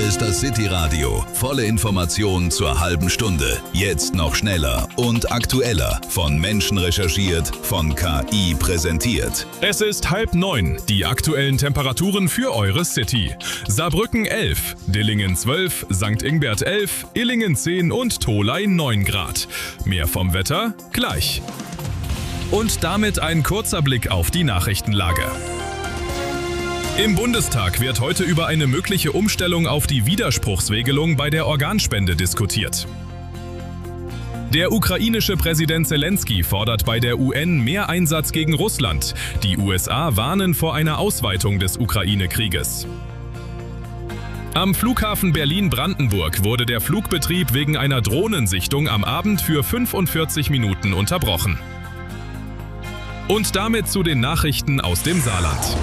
ist das City-Radio. Volle Informationen zur halben Stunde. Jetzt noch schneller und aktueller. Von Menschen recherchiert, von KI präsentiert. Es ist 8:30. Die aktuellen Temperaturen für eure City. Saarbrücken 11, Dillingen 12, St. Ingbert 11, Illingen 10 und Tholey 9 Grad. Mehr vom Wetter gleich. Und damit ein kurzer Blick auf die Nachrichtenlage. Im Bundestag wird heute über eine mögliche Umstellung auf die Widerspruchsregelung bei der Organspende diskutiert. Der ukrainische Präsident Zelensky fordert bei der UN mehr Einsatz gegen Russland. Die USA warnen vor einer Ausweitung des Ukraine-Krieges. Am Flughafen Berlin-Brandenburg wurde der Flugbetrieb wegen einer Drohnensichtung am Abend für 45 Minuten unterbrochen. Und damit zu den Nachrichten aus dem Saarland.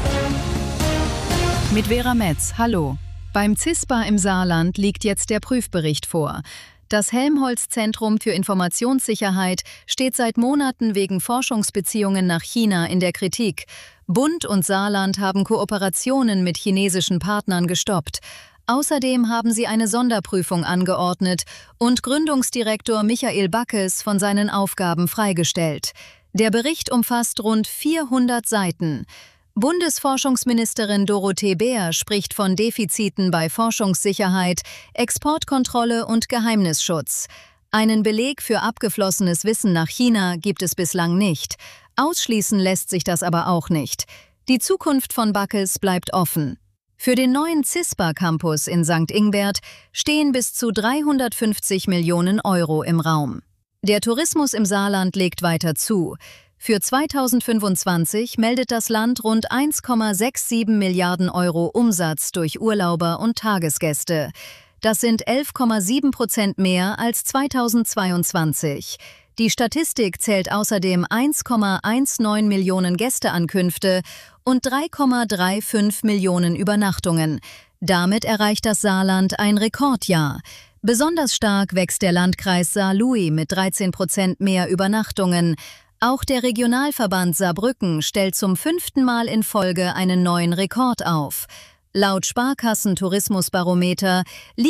Mit Vera Metz, hallo. Beim CISPA im Saarland liegt jetzt der Prüfbericht vor. Das Helmholtz-Zentrum für Informationssicherheit steht seit Monaten wegen Forschungsbeziehungen nach China in der Kritik. Bund und Saarland haben Kooperationen mit chinesischen Partnern gestoppt. Außerdem haben sie eine Sonderprüfung angeordnet und Gründungsdirektor Michael Backes von seinen Aufgaben freigestellt. Der Bericht umfasst rund 400 Seiten. Bundesforschungsministerin Dorothee Bär spricht von Defiziten bei Forschungssicherheit, Exportkontrolle und Geheimnisschutz. Einen Beleg für abgeflossenes Wissen nach China gibt es bislang nicht. Ausschließen lässt sich das aber auch nicht. Die Zukunft von Backes bleibt offen. Für den neuen CISPA-Campus in St. Ingbert stehen bis zu 350 Millionen Euro im Raum. Der Tourismus im Saarland legt weiter zu. Für 2025 meldet das Land rund 1,67 Milliarden Euro Umsatz durch Urlauber und Tagesgäste. Das sind 11,7% mehr als 2022. Die Statistik zählt außerdem 1,19 Millionen Gästeankünfte und 3,35 Millionen Übernachtungen. Damit erreicht das Saarland ein Rekordjahr. Besonders stark wächst der Landkreis Saarlouis mit 13% mehr Übernachtungen. Auch der Regionalverband Saarbrücken stellt zum 5. Mal in Folge einen neuen Rekord auf. Laut Sparkassen-Tourismusbarometer liegt